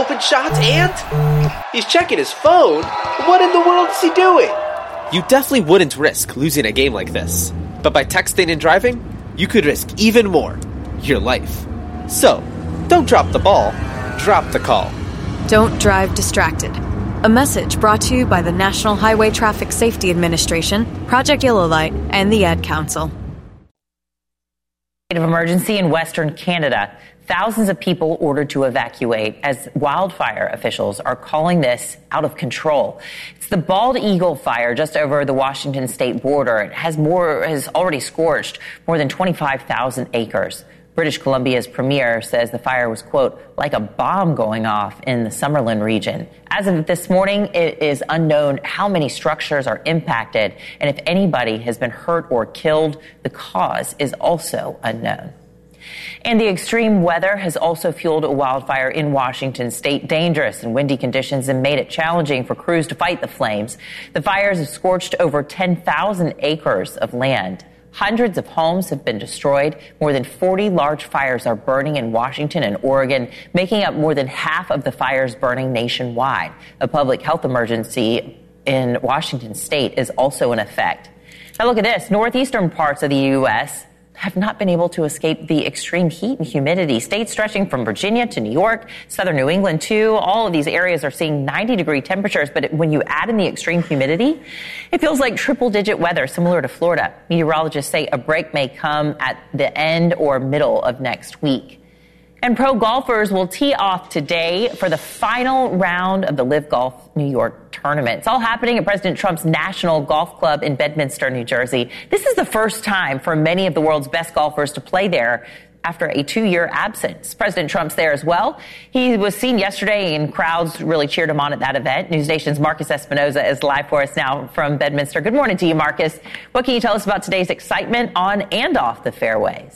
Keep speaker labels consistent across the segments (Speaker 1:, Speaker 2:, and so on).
Speaker 1: open shots and he's checking his phone. What in the world is he doing? You definitely wouldn't risk losing a game like this. But by texting and driving, you could risk even more, your life. So, don't drop the ball, drop the call.
Speaker 2: Don't drive distracted. A message brought to you by the National Highway Traffic Safety Administration, Project Yellow Light, and the Ad Council.
Speaker 3: Of emergency in Western Canada. Thousands of people ordered to evacuate as wildfire officials are calling this out of control. It's the Bald Eagle fire just over the Washington state border. It has already scorched more than 25,000 acres. British Columbia's premier says the fire was, quote, like a bomb going off in the Summerlin region. As of this morning, it is unknown how many structures are impacted, and if anybody has been hurt or killed, the cause is also unknown. And the extreme weather has also fueled a wildfire in Washington state. Dangerous and windy conditions have made it challenging for crews to fight the flames. The fires have scorched over 10,000 acres of land. Hundreds of homes have been destroyed. More than 40 large fires are burning in Washington and Oregon, making up more than half of the fires burning nationwide. A public health emergency in Washington state is also in effect. Now look at this. Northeastern parts of the U.S. have not been able to escape the extreme heat and humidity. States stretching from Virginia to New York, southern New England too. All of these areas are seeing 90-degree temperatures, but when you add in the extreme humidity, it feels like triple-digit weather similar to Florida. Meteorologists say a break may come at the end or middle of next week. And pro golfers will tee off today for the final round of the LIV Golf New York tournament. It's all happening at President Trump's National Golf Club in Bedminster, New Jersey. This is the first time for many of the world's best golfers to play there after a 2-year absence. President Trump's there as well. He was seen yesterday and crowds really cheered him on at that event. NewsNation's Marcus Espinoza is live for us now from Bedminster. Good morning to you, Marcus. What can you tell us about today's excitement on and off the fairways?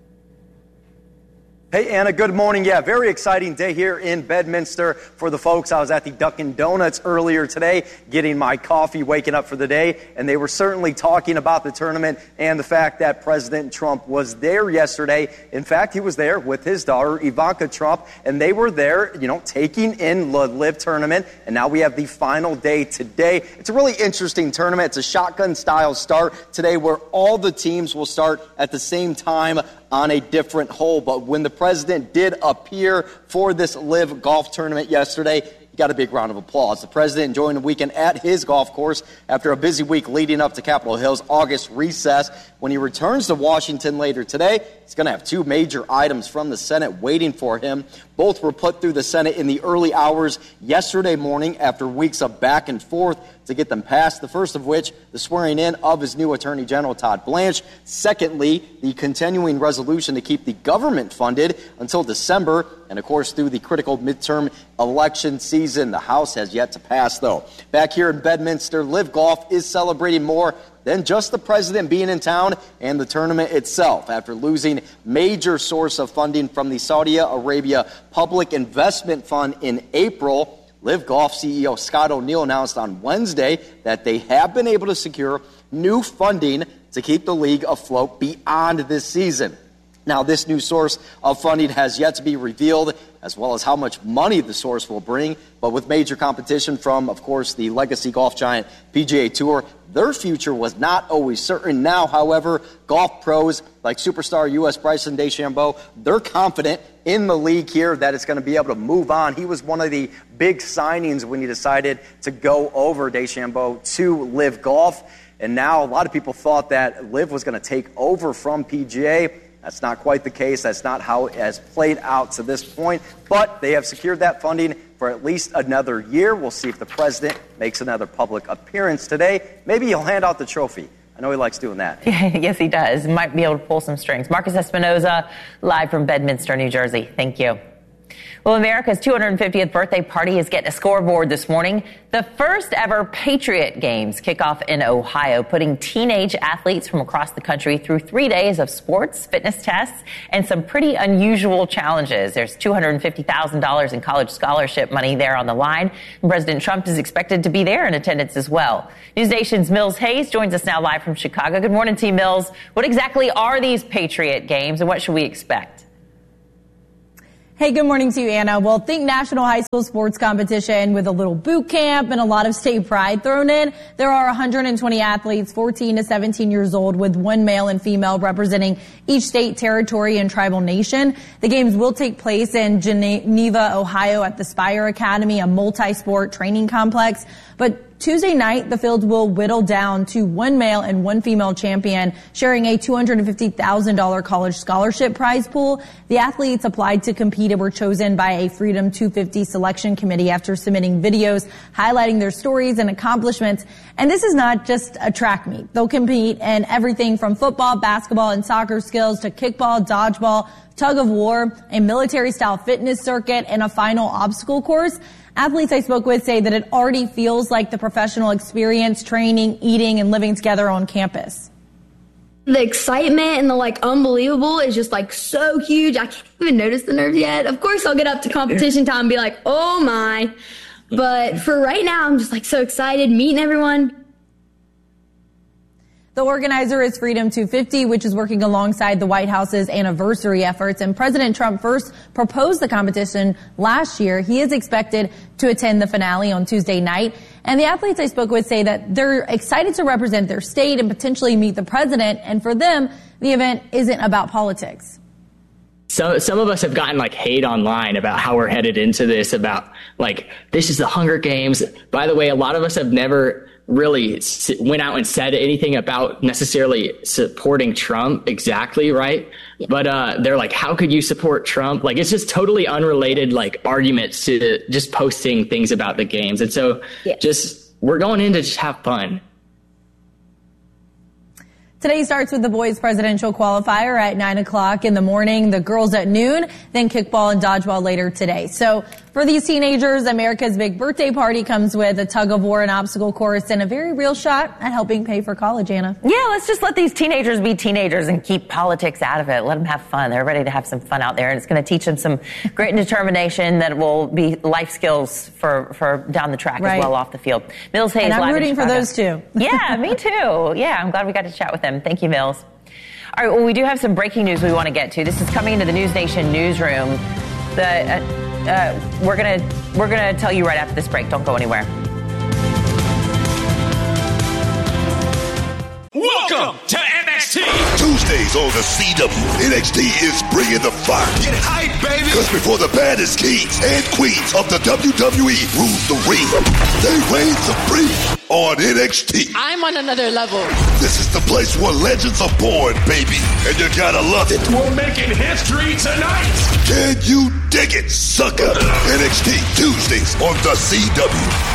Speaker 4: Hey, Anna, good morning. Yeah, very exciting day here in Bedminster for the folks. I was at the Dunkin' Donuts earlier today getting my coffee, waking up for the day, and they were certainly talking about the tournament and the fact that President Trump was there yesterday. In fact, he was there with his daughter, Ivanka Trump, and they were there, taking in the LIV tournament, and now we have the final day today. It's a really interesting tournament. It's a shotgun-style start today where all the teams will start at the same time on a different hole. But when the president did appear for this LIV golf tournament yesterday, he got a big round of applause. The president enjoying the weekend at his golf course after a busy week leading up to Capitol Hill's August recess. When he returns to Washington later today, he's going to have 2 major items from the Senate waiting for him. Both were put through the Senate in the early hours yesterday morning after weeks of back and forth to get them passed. The first of which, the swearing in of his new Attorney General, Todd Blanche. Secondly, the continuing resolution to keep the government funded until December. And, of course, through the critical midterm election season. The House has yet to pass, though. Back here in Bedminster, LIV Golf is celebrating more than just the president being in town and the tournament itself. After losing major source of funding from the Saudi Arabia Public Investment Fund in April, LIV Golf CEO Scott O'Neill announced on Wednesday that they have been able to secure new funding to keep the league afloat beyond this season. Now, this new source of funding has yet to be revealed, as well as how much money the source will bring. But with major competition from, of course, the legacy golf giant PGA Tour, their future was not always certain. Now, however, golf pros like superstar U.S. Bryson DeChambeau, they're confident in the league here that it's going to be able to move on. He was one of the big signings when he decided to go over DeChambeau to LIV Golf. And now a lot of people thought that LIV was going to take over from PGA. That's not quite the case. That's not how it has played out to this point. But they have secured that funding for at least another year. We'll see if the president makes another public appearance today. Maybe he'll hand out the trophy. I know he likes doing that.
Speaker 3: Yes, he does. Might be able to pull some strings. Marcus Espinoza, live from Bedminster, New Jersey. Thank you. Well, America's 250th birthday party is getting a scoreboard this morning. The first ever Patriot Games kick off in Ohio, putting teenage athletes from across the country through 3 days of sports, fitness tests, and some pretty unusual challenges. There's $250,000 in college scholarship money there on the line. And President Trump is expected to be there in attendance as well. NewsNation's Mills Hayes joins us now live from Chicago. Good morning, Team Mills. What exactly are these Patriot Games and what should we expect?
Speaker 5: Hey, good morning to you, Anna. Well, think National High School Sports Competition with a little boot camp and a lot of state pride thrown in. There are 120 athletes, 14 to 17 years old, with one male and female representing each state, territory, and tribal nation. The games will take place in Geneva, Ohio at the Spire Academy, a multi-sport training complex. But Tuesday night, the field will whittle down to one male and one female champion, sharing a $250,000 college scholarship prize pool. The athletes applied to compete and were chosen by a Freedom 250 selection committee after submitting videos highlighting their stories and accomplishments. And this is not just a track meet. They'll compete in everything from football, basketball, and soccer skills to kickball, dodgeball, tug of war, a military-style fitness circuit, and a final obstacle course. Athletes I spoke with say that it already feels like the professional experience, training, eating, and living together on campus.
Speaker 6: The excitement and the unbelievable is just so huge. I can't even notice the nerves yet. Of course, I'll get up to competition time and be like, oh my. But for right now, I'm just so excited meeting everyone.
Speaker 5: The organizer is Freedom 250, which is working alongside the White House's anniversary efforts. And President Trump first proposed the competition last year. He is expected to attend the finale on Tuesday night. And the athletes I spoke with say that they're excited to represent their state and potentially meet the president. And for them, the event isn't about politics.
Speaker 7: So some of us have gotten hate online about how we're headed into this, about this is the Hunger Games. By the way, a lot of us have never really went out and said anything about necessarily supporting Trump exactly, right? Yeah. But they're how could you support Trump? It's just totally unrelated arguments to just posting things about the games. And so we're going in to just have fun.
Speaker 5: Today starts with the boys' presidential qualifier at 9 o'clock in the morning, the girls at noon, then kickball and dodgeball later today. So for these teenagers, America's big birthday party comes with a tug of war and obstacle course and a very real shot at helping pay for college, Anna.
Speaker 3: Yeah, let's just let these teenagers be teenagers and keep politics out of it. Let them have fun. They're ready to have some fun out there, and it's going to teach them some grit and determination that will be life skills for down the track as well off the field. Mills Hayes,
Speaker 5: and I'm rooting for those too.
Speaker 3: Yeah, me too. Yeah, I'm glad we got to chat with them. Thank you, Mills. All right, well, we do have some breaking news we want to get to. This is coming into the News Nation newsroom. We're gonna tell you right after this break. Don't go anywhere.
Speaker 8: Welcome to NXT.
Speaker 9: Tuesdays on the CW. NXT is bringing the fire.
Speaker 8: Get hype, baby.
Speaker 9: Because before the baddest kings and queens of the WWE rule the ring, they reign supreme on NXT.
Speaker 10: I'm on another level.
Speaker 9: This is the place where legends are born, baby. And you gotta love it.
Speaker 8: We're making history tonight.
Speaker 9: Can you dig it, sucker? NXT Tuesdays on the CW.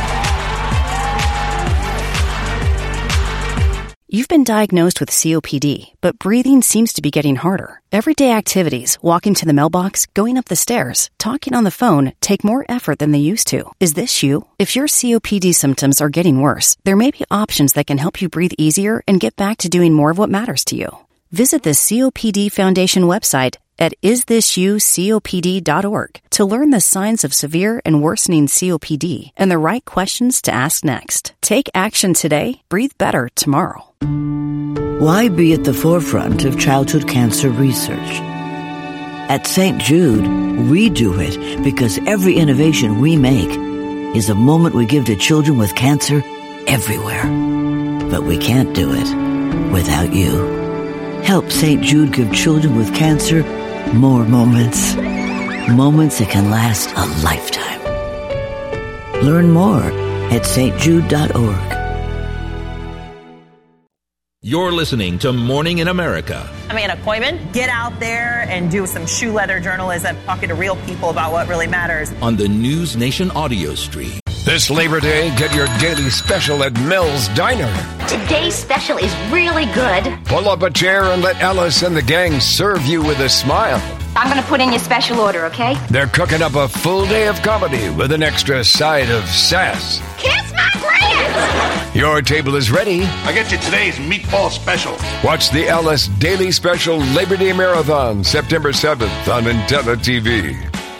Speaker 11: You've been diagnosed with COPD, but breathing seems to be getting harder. Everyday activities, walking to the mailbox, going up the stairs, talking on the phone, take more effort than they used to. Is this you? If your COPD symptoms are getting worse, there may be options that can help you breathe easier and get back to doing more of what matters to you. Visit the COPD Foundation website at isthisyoucopd.org to learn the signs of severe and worsening COPD and the right questions to ask next. Take action today. Breathe better tomorrow.
Speaker 12: Why be at the forefront of childhood cancer research? At St. Jude, we do it because every innovation we make is a moment we give to children with cancer everywhere. But we can't do it without you. Help St. Jude give children with cancer more moments. Moments that can last a lifetime. Learn more at stjude.org.
Speaker 13: You're listening to Morning in America.
Speaker 3: I'm Anna Koyman. Get out there and do some shoe leather journalism, talking to real people about what really matters.
Speaker 13: On the News Nation audio stream.
Speaker 14: This Labor Day, get your daily special at Mel's Diner.
Speaker 15: Today's special is really good.
Speaker 14: Pull up a chair and let Ellis and the gang serve you with a smile.
Speaker 15: I'm going to put in your special order, okay?
Speaker 14: They're cooking up a full day of comedy with an extra side of sass.
Speaker 15: Kiss my grits!
Speaker 14: Your table is ready.
Speaker 16: I get you today's meatball special.
Speaker 14: Watch the Ellis Daily Special Labor Day Marathon, September 7th on Intella TV.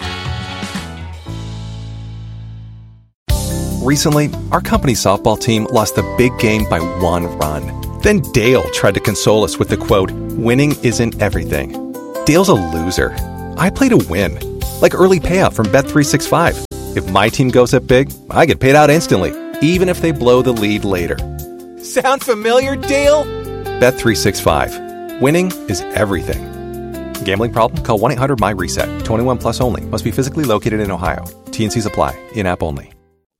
Speaker 17: Recently, our company's softball team lost the big game by 1 run. Then Dale tried to console us with the quote, "Winning isn't everything." Dale's a loser. I play to win. like early payout from Bet365. If my team goes up big, I get paid out instantly, even if they blow the lead later. Sound familiar, Dale? Bet365. Winning is everything. Gambling problem? Call 1-800-MY-RESET. 21 plus only. Must be physically located in Ohio. T&Cs apply. In-app only.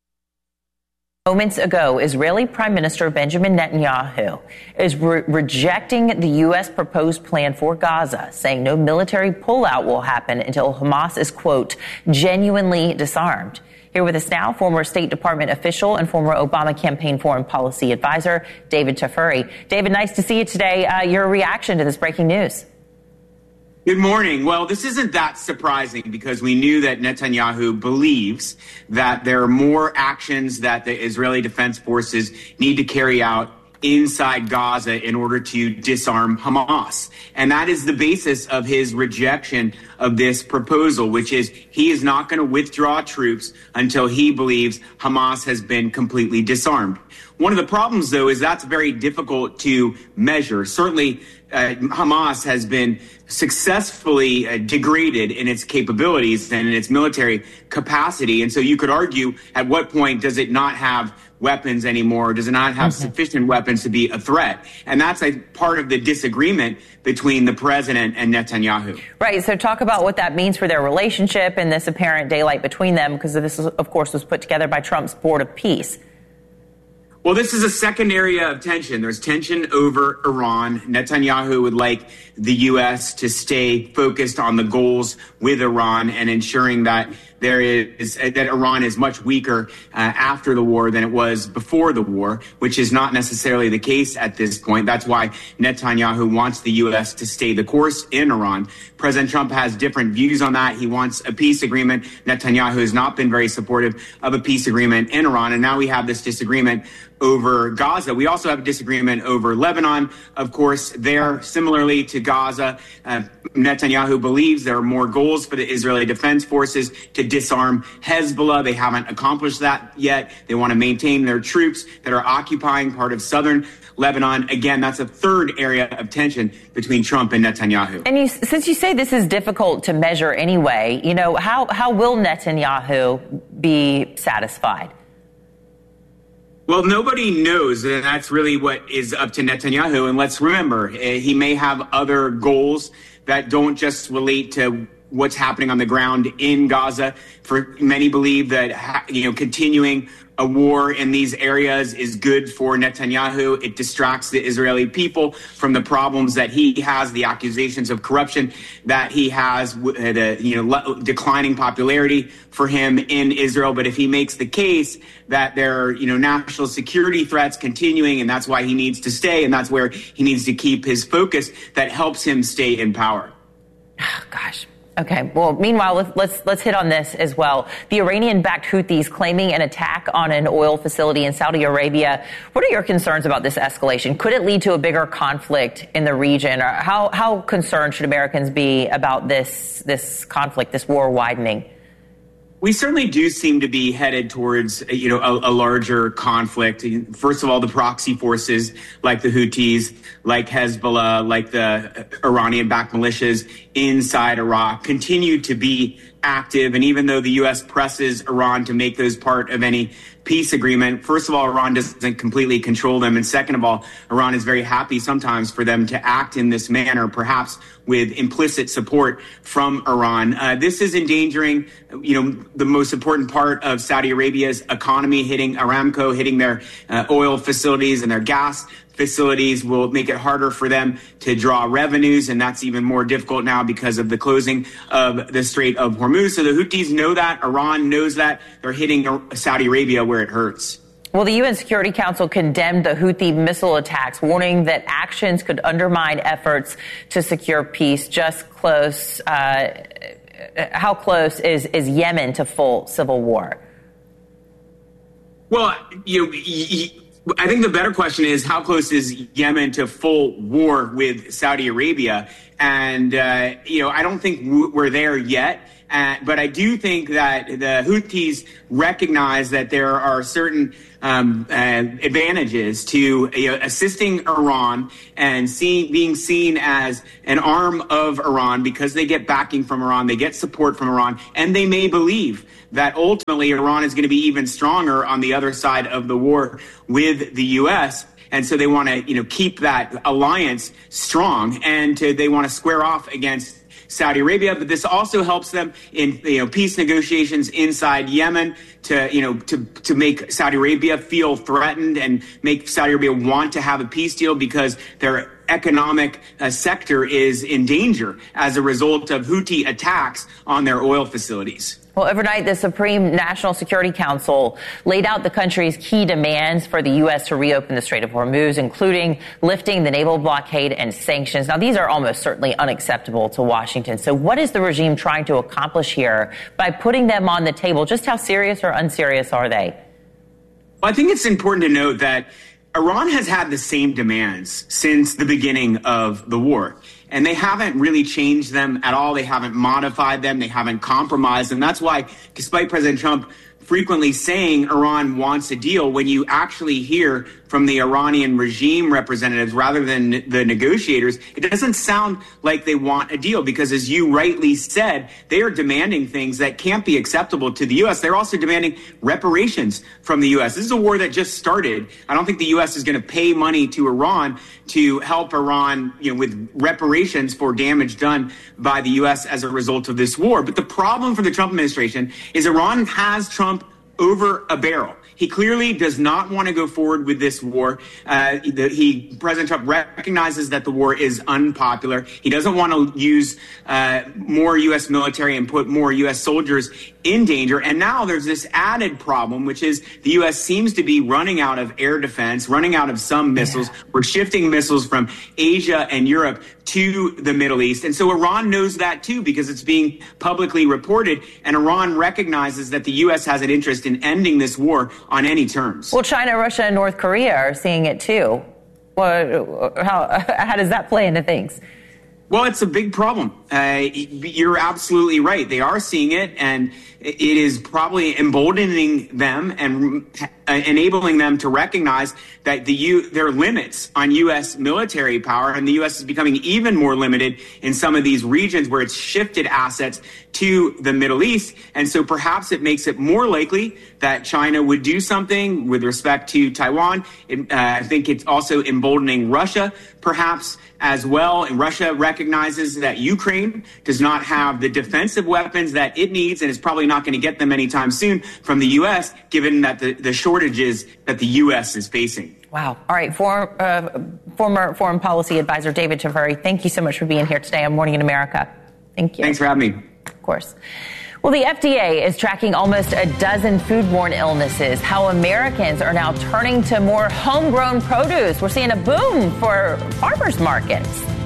Speaker 3: Moments ago, Israeli Prime Minister Benjamin Netanyahu is rejecting the U.S. proposed plan for Gaza, saying no military pullout will happen until Hamas is, quote, genuinely disarmed. Here with us now, former State Department official and former Obama campaign foreign policy advisor, David Tafuri. David, nice to see you today. Your reaction to this breaking news.
Speaker 10: Good morning. Well, this isn't that surprising because we knew that Netanyahu believes that there are more actions that the Israeli Defense Forces need to carry out inside Gaza in order to disarm Hamas. And that is the basis of his rejection of this proposal, which is he is not going to withdraw troops until he believes Hamas has been completely disarmed. One of the problems, though, is that's very difficult to measure. Certainly, Hamas has been successfully degraded in its capabilities and in its military capacity. And so you could argue, at what point does it not have weapons anymore? Does it not have sufficient weapons to be a threat? And that's a part of the disagreement between the president and Netanyahu.
Speaker 3: Right. So talk about what that means for their relationship and this apparent daylight between them, because this, of course, was put together by Trump's Board of Peace.
Speaker 10: Well, this is a second area of tension. There's tension over Iran. Netanyahu would like the U.S. to stay focused on the goals with Iran and ensuring that that Iran is much weaker after the war than it was before the war, which is not necessarily the case at this point. That's why Netanyahu wants the U.S. to stay the course in Iran. President Trump has different views on that. He wants a peace agreement. Netanyahu has not been very supportive of a peace agreement in Iran. And now we have this disagreement over Gaza. We also have a disagreement over Lebanon. Of course, there, similarly to Gaza, Netanyahu believes there are more goals for the Israeli Defense Forces to disarm Hezbollah. They haven't accomplished that yet. They want to maintain their troops that are occupying part of southern Lebanon. Again, that's a third area of tension between Trump and Netanyahu.
Speaker 3: And since you say this is difficult to measure anyway, how will Netanyahu be satisfied?
Speaker 10: Well, nobody knows, and that's really what is up to Netanyahu. And let's remember, he may have other goals that don't just relate to what's happening on the ground in Gaza. For many believe that, continuing a war in these areas is good for Netanyahu. It distracts the Israeli people from the problems that he has, the accusations of corruption that he has, the declining popularity for him in Israel. But if he makes the case that there are, national security threats continuing, and that's why he needs to stay, and that's where he needs to keep his focus, that helps him stay in power.
Speaker 3: Oh, gosh. Okay. Well, meanwhile, let's hit on this as well. The Iranian-backed Houthis claiming an attack on an oil facility in Saudi Arabia. What are your concerns about this escalation? Could it lead to a bigger conflict in the region? Or how concerned should Americans be about this conflict, this war widening?
Speaker 10: We certainly do seem to be headed towards, a larger conflict. First of all, the proxy forces like the Houthis, like Hezbollah, like the Iranian-backed militias inside Iraq continue to be active. And even though the U.S. presses Iran to make those part of any peace agreement, first of all, Iran doesn't completely control them. And second of all, Iran is very happy sometimes for them to act in this manner, perhaps with implicit support from Iran. This is endangering, the most important part of Saudi Arabia's economy, hitting Aramco, hitting their oil facilities and their gas facilities will make it harder for them to draw revenues. And that's even more difficult now because of the closing of the Strait of Hormuz. So the Houthis know that. Iran knows that. They're hitting Saudi Arabia where it hurts.
Speaker 3: Well, the UN Security Council condemned the Houthi missile attacks, warning that actions could undermine efforts to secure peace. Just close. How close is Yemen to full civil war?
Speaker 10: Well, I think the better question is, how close is Yemen to full war with Saudi Arabia? And, I don't think we're there yet. But I do think that the Houthis recognize that there are certain advantages to assisting Iran and being seen as an arm of Iran because they get backing from Iran, they get support from Iran, and they may believe that ultimately Iran is going to be even stronger on the other side of the war with the U.S., and so they want to, keep that alliance strong, and they want to square off against Saudi Arabia. But this also helps them in peace negotiations inside Yemen to make Saudi Arabia feel threatened and make Saudi Arabia want to have a peace deal because their economic sector is in danger as a result of Houthi attacks on their oil facilities.
Speaker 3: Well, overnight, the Supreme National Security Council laid out the country's key demands for the U.S. to reopen the Strait of Hormuz, including lifting the naval blockade and sanctions. Now, these are almost certainly unacceptable to Washington. So what is the regime trying to accomplish here by putting them on the table? Just how serious or unserious are they?
Speaker 10: Well, I think it's important to note that Iran has had the same demands since the beginning of the war. And they haven't really changed them at all. They haven't modified them. They haven't compromised them. That's why, despite President Trump frequently saying Iran wants a deal, when you actually hear from the Iranian regime representatives rather than the negotiators, it doesn't sound like they want a deal because, as you rightly said, they are demanding things that can't be acceptable to the U.S. They're also demanding reparations from the U.S. This is a war that just started. I don't think the U.S. is going to pay money to Iran to help Iran, with reparations for damage done by the U.S. as a result of this war. But the problem for the Trump administration is Iran has Trump over a barrel. He clearly does not want to go forward with this war. President Trump recognizes that the war is unpopular. He doesn't want to use more U.S. military and put more U.S. soldiers in danger. And now there's this added problem, which is the U.S. seems to be running out of air defense, running out of some missiles. Yeah. We're shifting missiles from Asia and Europe to the Middle East. And so Iran knows that, too, because it's being publicly reported. And Iran recognizes that the U.S. has an interest in ending this war on any terms.
Speaker 3: Well, China, Russia, and North Korea are seeing it, too. Well, how does that play into things?
Speaker 10: Well, it's a big problem. You're absolutely right. They are seeing it, and it is probably emboldening them and enabling them to recognize that there are limits on U.S. military power, and the U.S. is becoming even more limited in some of these regions where it's shifted assets to the Middle East. And so perhaps it makes it more likely that China would do something with respect to Taiwan. I think it's also emboldening Russia, perhaps, as well. And Russia recognizes that Ukraine does not have the defensive weapons that it needs and is probably not going to get them anytime soon from the U.S., given that the shortages that the U.S. is facing.
Speaker 3: Wow. All right. Former foreign policy advisor David Tafuri, thank you so much for being here today on Morning in America. Thank you.
Speaker 10: Thanks for having me.
Speaker 3: Of course. Well, the FDA is tracking almost a dozen foodborne illnesses. How Americans are now turning to more homegrown produce. We're seeing a boom for farmers markets.